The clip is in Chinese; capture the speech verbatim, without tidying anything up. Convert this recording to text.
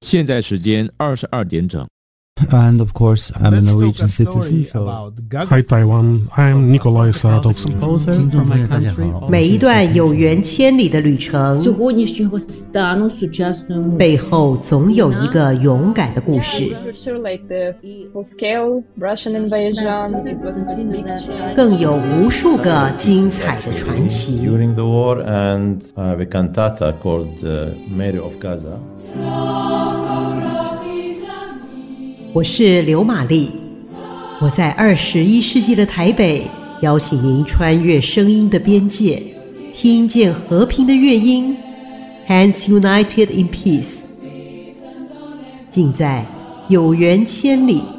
现在时间二十二点整。 And of course, I'm a Norwegian citizen, so... Hi Taiwan, I'm Nikolai Saradovsky. 听众朋友大家好， 每一段有缘千里的旅程，背后总有一个勇敢的故事，更有无数个精彩的传奇。 During the war, and I have a cantata called uh, Mary of Gaza. 我是刘玛丽，我在二十一世纪的台北，邀请您穿越声音的边界，听见和平的乐音 ，Hands United in Peace， 尽在有缘千里。